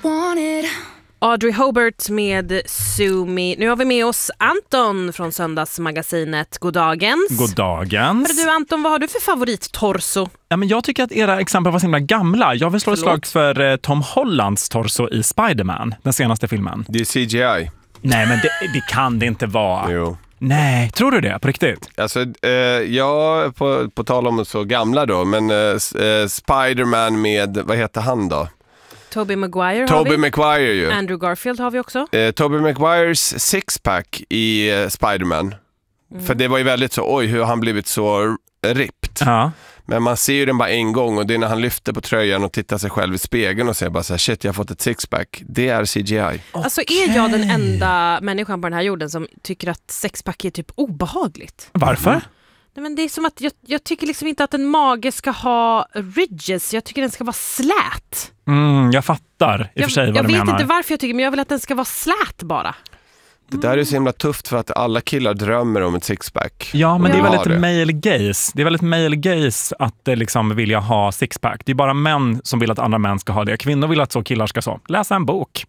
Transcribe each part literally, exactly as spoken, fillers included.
wanted. Audrey Hobart med Sue Me. Nu har vi med oss Anton från Söndagsmagasinet. Goddagens. Goddagens. Men du Anton, vad har du för favorittorso? Ja, men jag tycker att era exempel var så himla gamla. Jag vill slå ett slag för eh, Tom Hollands torso i Spider-Man, den senaste filmen. Det är C G I. Nej, men det, det kan det inte vara. Jo. Nej, tror du det? På riktigt? Alltså, eh, ja, på, på tal om så gamla då, men eh, eh, Spider-Man med, vad heter han då? Tobey Maguire Tobey har vi. Maguire ju. Andrew Garfield har vi också. Eh, Tobey Maguires sixpack i eh, Spider-Man. Mm. För det var ju väldigt så, oj hur har han blivit så ripped. Ja. Men man ser ju den bara en gång och det är när han lyfter på tröjan och tittar sig själv i spegeln och säger bara så här, shit jag har fått ett sixpack. Det är C G I. Okay. Alltså är jag den enda människan på den här jorden som tycker att sexpack är typ obehagligt? Varför? Mm. Nej, men det är som att jag, jag tycker liksom inte att en mage ska ha ridges. Jag tycker den ska vara slät. Mm, jag fattar i och för sig vad jag du menar. Jag vet inte varför jag tycker, men jag vill att den ska vara slät bara. Det där är så himla tufft för att alla killar drömmer om ett sixpack. Ja, men ja. det är väldigt male gaze. Det är väldigt male gaze att eh, liksom vilja ha sixpack. Det är bara män som vill att andra män ska ha det. Kvinnor vill att så killar ska så. Läsa en bok.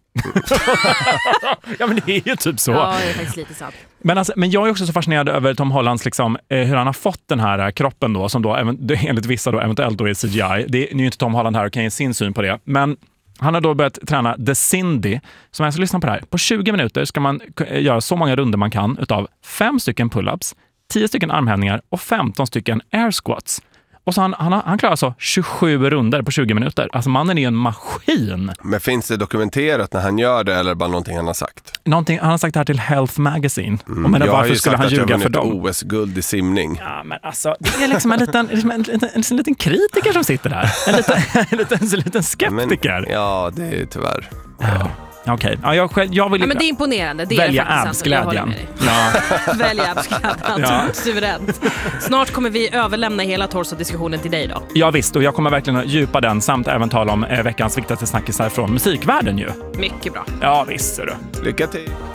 Ja, men det är ju typ så. Ja, det är faktiskt lite sant. Men, alltså, men jag är också så fascinerad över Tom Hollands liksom, eh, hur han har fått den här eh, kroppen då, som då enligt vissa då eventuellt då är C G I. Det är nu inte Tom Holland här och kan ge sin syn på det. Men han har då börjat träna The Cindy, som jag ska lyssna på det här. På tjugo minuter ska man göra så många runder man kan utav fem stycken pull-ups, tio stycken armhävningar och femton stycken air squats. Och så han, han, han klarar alltså tjugosju runder på tjugo minuter. Alltså mannen är en maskin. Men finns det dokumenterat när han gör det eller bara någonting han har sagt? Någonting, han har sagt det här till Health Magazine. Mm. Och men jag varför skulle han ljuga för dem? O S-guld i simning. Ja, men alltså, det är liksom en liten, liksom en, en, en, en liten kritiker som sitter där. En liten, en liten, en liten skeptiker. Men, ja, det är tyvärr. Ja. Okej, okay. ja, jag, jag vill ja, men det är imponerande. Det välja är absglädjen. Ja. Välja absglädjen. Ja. Suveränt. Snart kommer vi överlämna hela torso-diskussionen till dig då. Ja visst, och jag kommer verkligen att djupa den samt även tala om eh, veckans viktigaste snackisar från musikvärlden ju. Mycket bra. Ja visst, ser du. Lycka till.